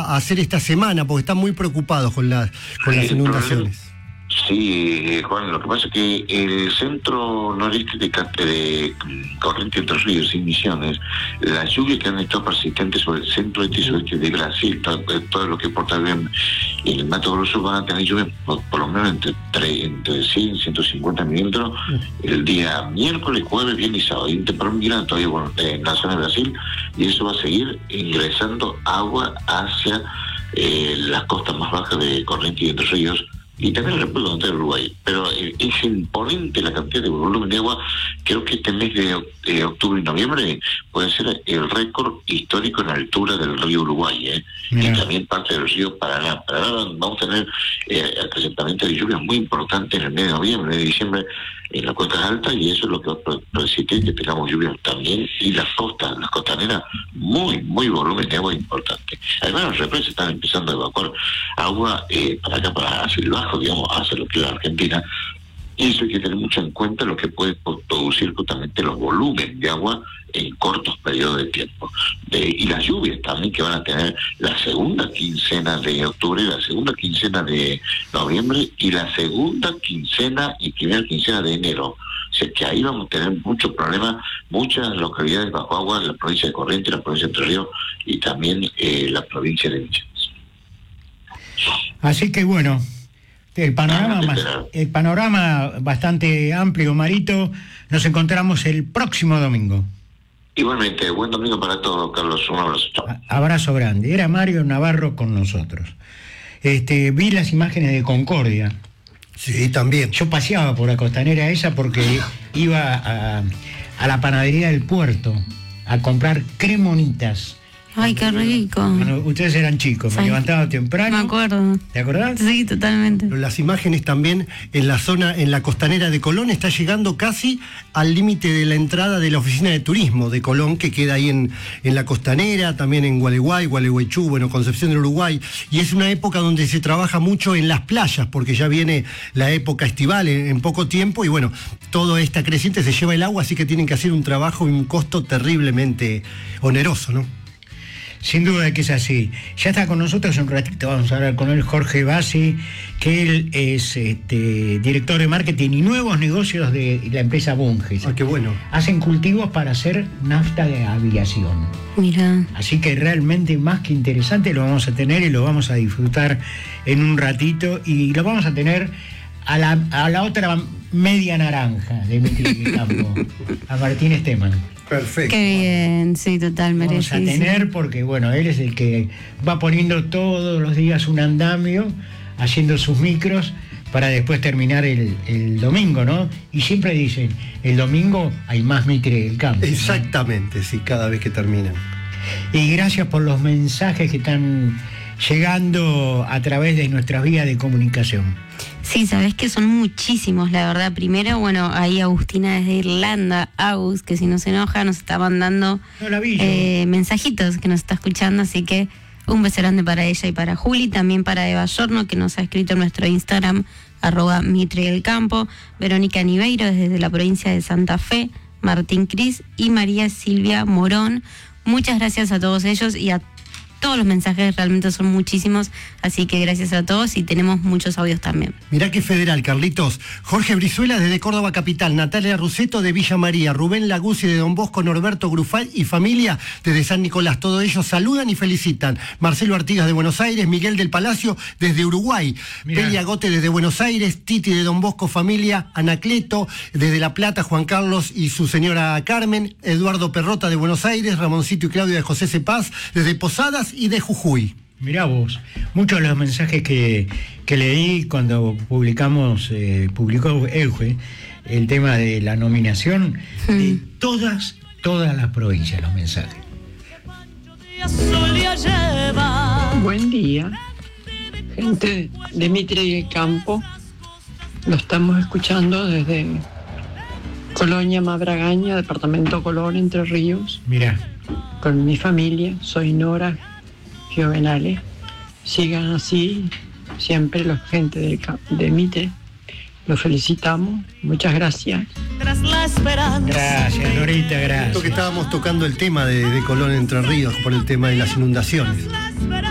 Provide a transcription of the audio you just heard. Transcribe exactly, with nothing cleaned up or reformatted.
a, a hacer esta semana? Porque están muy preocupados con las, con las inundaciones. Sí, Juan, lo que pasa es que el centro noreste de, de Corrientes Entre Ríos y Misiones, las lluvias que han estado persistentes sobre el centro este y sudeste de Brasil, todo, todo lo que porta bien el Mato Grosso, van a tener lluvias por, por lo menos entre, entre cien y ciento cincuenta milímetros el día miércoles, jueves, viernes y sábado. Hay un temporal muy grande todavía bueno, en la zona de Brasil, y eso va a seguir ingresando agua hacia eh, las costas más bajas de Corrientes y Entre Ríos, y también la República Dominicana de Uruguay. Pero eh, es imponente la cantidad de volumen de agua. Creo que este mes de, de octubre y noviembre puede ser el récord histórico en altura del río Uruguay, ¿eh? Y también parte del río Paraná. Paraná vamos a tener eh, acrecentamiento de lluvias muy importantes en el mes de noviembre, en diciembre, en las costas altas, y eso es lo que va a permitir que tengamos lluvias también, y las costas, las costaneras, muy, muy volumen de agua importante. Además, las represas están empezando a evacuar agua eh, para acá, para hacia el bajo, digamos, hacia lo que es la Argentina, y eso hay que tener mucho en cuenta, lo que puede producir justamente los volúmenes de agua en cortos periodos de tiempo. De, y las lluvias también que van a tener la segunda quincena de octubre, la segunda quincena de noviembre y la segunda quincena y primera quincena de enero. O sea que ahí vamos a tener muchos problemas, muchas localidades bajo agua, la provincia de Corrientes, la provincia de Entre Ríos y también eh, la provincia de Misiones. Así que bueno, el panorama, más, el panorama bastante amplio, Marito. Nos encontramos el próximo domingo. Igualmente, buen domingo para todos, Carlos. Un abrazo. Chao. Abrazo grande. Era Mario Navarro con nosotros. Este, vi las imágenes de Concordia. Sí, también. Yo paseaba por la costanera esa porque iba a, a la panadería del puerto a comprar cremonitas. Ay, qué rico. Bueno, ustedes eran chicos, me sí. levantaba temprano. Me acuerdo. ¿Te acordás? Sí, totalmente. Las imágenes también en la zona, en la costanera de Colón, está llegando casi al límite de la entrada de la oficina de turismo de Colón, que queda ahí en, en la costanera, también en Gualeguay, Gualeguaychú, bueno, Concepción del Uruguay. Y es una época donde se trabaja mucho en las playas, porque ya viene la época estival en, en poco tiempo, y bueno, toda esta creciente se lleva el agua, así que tienen que hacer un trabajo y un costo terriblemente oneroso, ¿no? Sin duda que es así. Ya está con nosotros un ratito, vamos a hablar con él, Jorge Bassi, que él es este, director de marketing y nuevos negocios de la empresa Bunge. Ah, qué bueno. Hacen cultivos para hacer nafta de aviación. Mira. Así que realmente más que interesante, lo vamos a tener y lo vamos a disfrutar en un ratito, y lo vamos a tener a la, a la otra media naranja de mi campo, a Martín Esteman. Perfecto. Qué bien, sí, total, merecido. Vamos a tener, porque bueno, él es el que va poniendo todos los días un andamio, haciendo sus micros, para después terminar el, el domingo, ¿no? Y siempre dicen, el domingo hay más Mitre del campo. Exactamente, ¿no? Sí, cada vez que terminan. Y gracias por los mensajes que están llegando a través de nuestras vías de comunicación. Sí, sabés que son muchísimos, la verdad. Primero, bueno, ahí Agustina desde Irlanda, Agus, que si no se enoja, nos está mandando no la vi, eh, mensajitos que nos está escuchando, así que un beso grande para ella y para Juli, también para Eva Yorno, que nos ha escrito en nuestro Instagram, arroba Mitre del Campo, Verónica Niveiro desde la provincia de Santa Fe, Martín Cris y María Silvia Morón. Muchas gracias a todos ellos y a todos los mensajes, realmente son muchísimos, así que gracias a todos, y tenemos muchos audios también. Mirá qué federal, Carlitos. Jorge Brizuela desde Córdoba Capital, Natalia Ruceto de Villa María, Rubén Laguzzi de Don Bosco, Norberto Grufay y familia desde San Nicolás. Todos ellos saludan y felicitan. Marcelo Artigas de Buenos Aires, Miguel del Palacio desde Uruguay, Pelia Gote desde Buenos Aires, Titi de Don Bosco, familia, Anacleto desde La Plata, Juan Carlos y su señora Carmen, Eduardo Perrota de Buenos Aires, Ramoncito y Claudia de José Cepaz desde Posadas y de Jujuy. Mirá vos, muchos de los mensajes que, que leí cuando publicamos, eh, publicó Euge, el tema de la nominación, mm. de todas, todas las provincias, los mensajes. Buen día, gente de Mitre y el Campo. Lo estamos escuchando desde Colonia Mabragaña, departamento Colón, Entre Ríos. Mirá. Con mi familia, soy Nora Giovenale. Sigan así, siempre la gente de, de Mitre. Los felicitamos, muchas gracias. Gracias, Norita, gracias. Esto que estábamos tocando el tema de, de Colón, Entre Ríos, por el tema de las inundaciones.